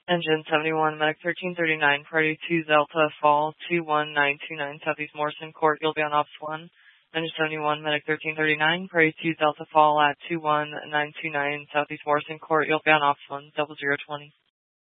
Engine 71, Medic 1339, Priority 2 Delta, fall 21929 Southeast Morrison Court. You'll be on Ops 1. Engine 71, Medic 1339, Priority 2 Delta, fall at 21929 Southeast Morrison Court. You'll be on Ops 1, 0020.